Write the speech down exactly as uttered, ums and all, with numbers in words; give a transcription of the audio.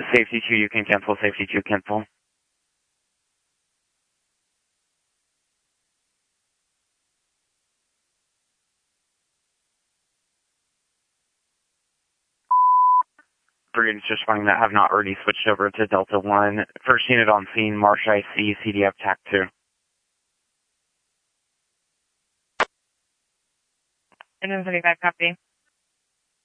Safety two, you can cancel. Safety two, cancel. Three units responding that have not already switched over to Delta one. First unit on scene, Marsh I C, C D F T A C two. Engine thirty-five, copy.